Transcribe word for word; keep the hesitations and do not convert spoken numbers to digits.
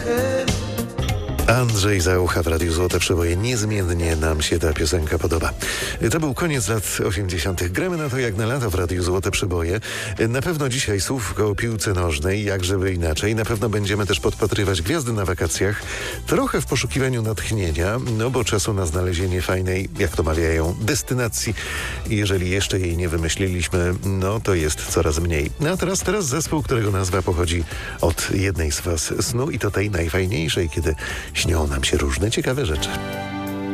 Andrzej Zaucha w Radiu Złote Przeboje. Niezmiennie nam się ta piosenka podoba. To był koniec lat osiemdziesiątych. Gramy na to jak na lata w Radiu Złote Przeboje. Na pewno dzisiaj słówko o piłce nożnej, jak żeby inaczej. Na pewno będziemy też podpatrywać gwiazdy na wakacjach. Trochę w poszukiwaniu natchnienia, no bo czasu na znalezienie fajnej, jak to mawiają, destynacji. Jeżeli jeszcze jej nie wymyśliliśmy, no to jest coraz mniej. No a teraz, teraz zespół, którego nazwa pochodzi od jednej z faz snu i to tej najfajniejszej, kiedy śnią nam się różne ciekawe rzeczy.